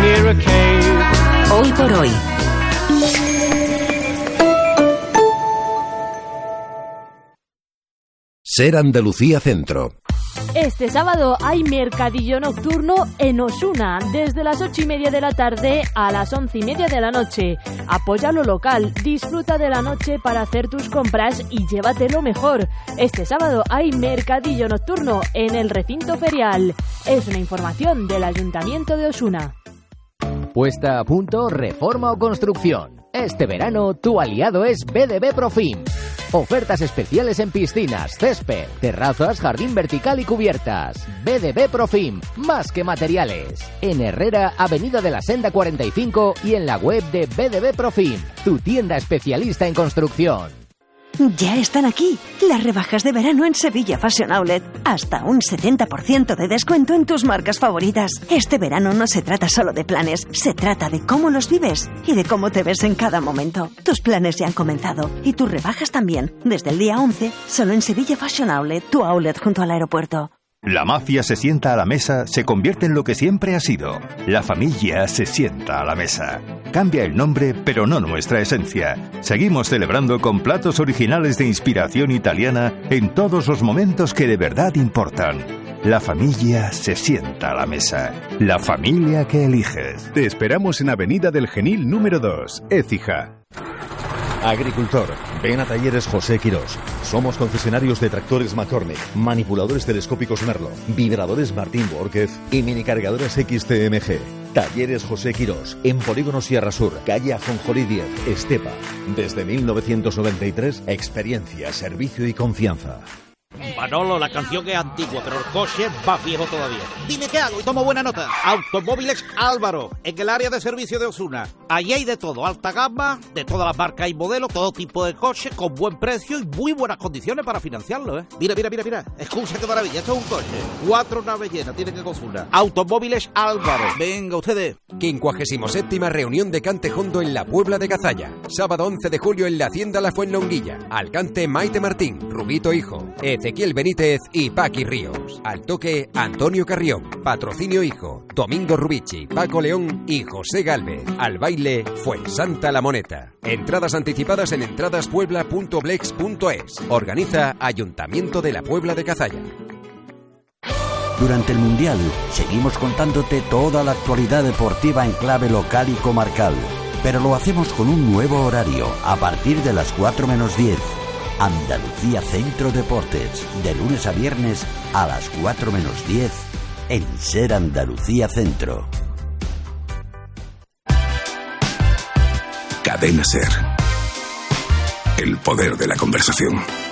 near a cave. Hoy por hoy. Ser Andalucía Centro. Este sábado hay mercadillo nocturno en Osuna, desde las 8:30 de la tarde a las 11:30 de la noche. Apoya lo local, disfruta de la noche para hacer tus compras y llévate lo mejor. Este sábado hay mercadillo nocturno en el recinto ferial. Es una información del Ayuntamiento de Osuna. Puesta a punto, reforma o construcción. Este verano tu aliado es BDB Profim. Ofertas especiales en piscinas, césped, terrazas, jardín vertical y cubiertas. BDB Profim, más que materiales. En Herrera, Avenida de la Senda 45 y en la web de BDB Profim, tu tienda especialista en construcción. Ya están aquí las rebajas de verano en Sevilla Fashion Outlet. Hasta un 70% de descuento en tus marcas favoritas. Este verano no se trata solo de planes, se trata de cómo los vives y de cómo te ves en cada momento. Tus planes ya han comenzado y tus rebajas también. Desde el día 11, solo en Sevilla Fashion Outlet, tu outlet junto al aeropuerto. La mafia se sienta a la mesa, se convierte en lo que siempre ha sido. La familia se sienta a la mesa. Cambia el nombre, pero no nuestra esencia. Seguimos celebrando con platos originales de inspiración italiana en todos los momentos que de verdad importan. La familia se sienta a la mesa. La familia que eliges. Te esperamos en Avenida del Genil número 2, Écija. Agricultor, ven a Talleres José Quirós. Somos concesionarios de tractores McCormick, manipuladores telescópicos Merlo, vibradores Martín Borquez y minicargadoras XTMG. Talleres José Quirós, en Polígono Sierra Sur, calle Ajonjolí 10, Estepa. Desde 1993, experiencia, servicio y confianza. Manolo, la canción es antigua, pero el coche va viejo todavía. Dime qué hago y tomo buena nota. Automóviles Álvaro, en el área de servicio de Osuna. Allí hay de todo, alta gama, de todas las marcas y modelos, todo tipo de coches, con buen precio y muy buenas condiciones para financiarlo, ¿eh? Mira. Escucha qué maravilla, esto es un coche. 4 naves llenas, tienen que Osuna. Automóviles Álvaro. Venga, ustedes. 57ª reunión de Cante Hondo en la Puebla de Cazalla. Sábado 11 de julio en la Hacienda La Fuenlonguilla. Alcante Maite Martín, Rubito Hijo, Ezequiel Benítez y Paqui Ríos. Al toque, Antonio Carrión. Patrocinio Hijo, Domingo Rubici, Paco León y José Gálvez. Al baile, Fuensanta La Moneta. Entradas anticipadas en entradaspuebla.blex.es. Organiza Ayuntamiento de la Puebla de Cazalla. Durante el Mundial, seguimos contándote toda la actualidad deportiva en clave local y comarcal. Pero lo hacemos con un nuevo horario, a partir de las 4 menos 10. Andalucía Centro Deportes, de lunes a viernes a las 4 menos 10 en Ser Andalucía Centro. Cadena Ser. El poder de la conversación.